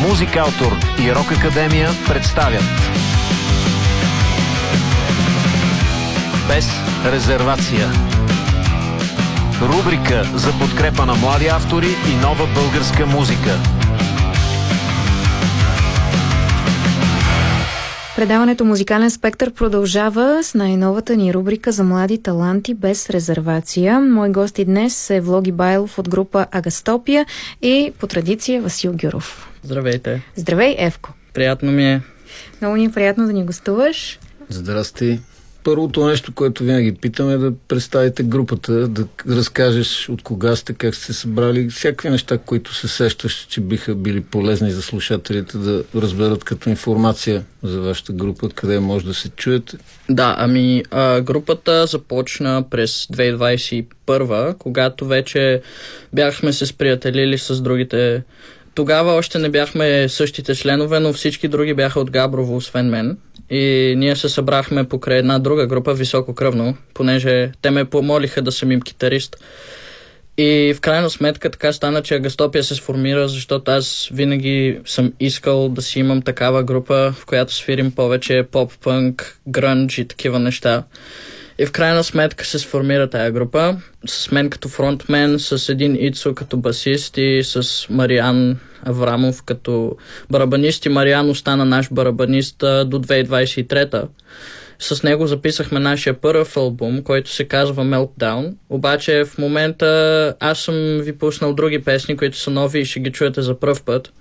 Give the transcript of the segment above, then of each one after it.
Музикаутор и Рок Академия представят Без резервация. Рубрика за подкрепа на млади автори и нова българска музика. Предаването Музикален спектър продължава с най-новата ни рубрика за млади таланти без резервация. Мой гости днес е Влоги Байлов от група Агастопия и по традиция Васил Гюров. Здравейте. Здравей, Евко. Приятно ми е. Много ни е приятно да ни гостуваш. Здрасти. Първото нещо, което винаги питаме, е да представите групата, да разкажеш от кога сте, как сте събрали, всякакви неща, които се сещаш, че биха били полезни за слушателите да разберат като информация за вашата група, къде може да се чуете. Да, групата започна през 2021, когато вече бяхме се сприятелили с другите. Тогава още не бяхме същите членове, но всички други бяха от Габрово, освен мен. И ние се събрахме покрай една друга група, Висококръвно, понеже те ме помолиха да съм им китарист. И в крайна сметка така стана, че Агастопия се сформира, защото аз винаги съм искал да си имам такава група, в която свирим повече поп-пънк, грънж и такива неща. И в крайна сметка се сформира тая група с мен като фронтмен, с един Ицо като басист и с Мариан Аврамов като барабанист. И Мариан остана наш барабанист до 2023-та. С него записахме нашия първи албум, който се казва Meltdown. Обаче в момента аз съм ви пуснал други песни, които са нови и ще ги чуете за пръв път.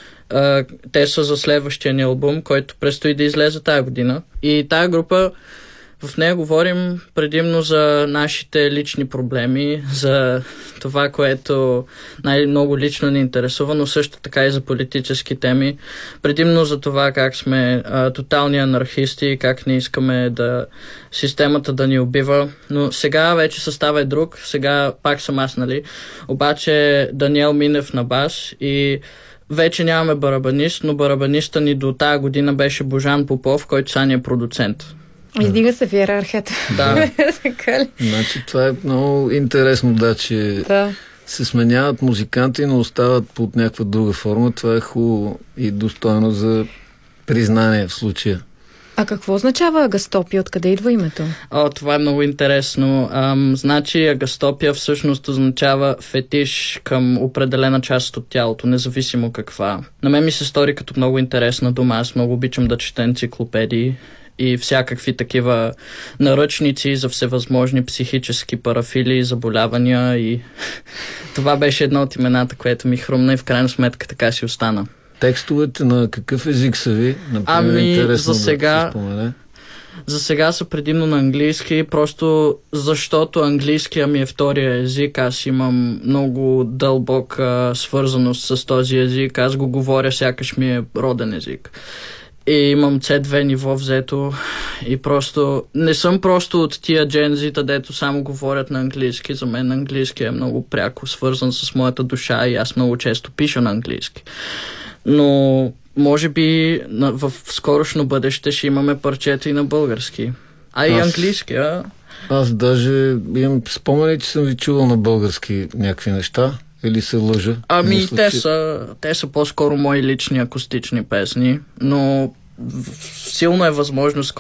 Те са за следващия ни албум, който предстои да излезе тая година. И тая група, в нея говорим предимно за нашите лични проблеми, за това, което най-много лично ни интересува, но също така и за политически теми. Предимно за това как сме тотални анархисти, как не искаме системата да ни убива. Но сега вече състава е друг, сега пак съм аз, нали? Обаче Даниел Минев на бас и вече нямаме барабанист, но барабаниста ни до тая година беше Божан Попов, който сега ни е продуцент. Издига се в иерархията. Да. Така ли? Значи това е много интересно, че се сменяват музиканти, но остават под някаква друга форма. Това е хубаво и достойно за признание в случая. А какво означава Агастопия? Откъде идва името? Това е много интересно. Значи Агастопия всъщност означава фетиш към определена част от тялото, независимо каква. На мен ми се стори като много интересна дума. Аз много обичам да чета енциклопедии и всякакви такива наръчници за всевъзможни психически парафили, заболявания и това беше едно от имената, което ми хрумна и в крайна сметка така си остана. Текстовете на какъв език са ви? Например, интересно за сега са предимно на английски, просто защото английския ми е втория език, аз имам много дълбока свързаност с този език, аз го говоря сякаш ми е роден език. И имам C2 ниво взето и просто не съм просто от тия джензита, дето само говорят на английски. За мен английски е много пряко свързан с моята душа и аз много често пиша на английски. Но може би в скорошно бъдеще ще имаме парчета и на български. И английски, Аз даже имам спомени, че съм ви чувал на български някакви неща. Или се лъжа? Те са по-скоро мои лични акустични песни, но силно е възможно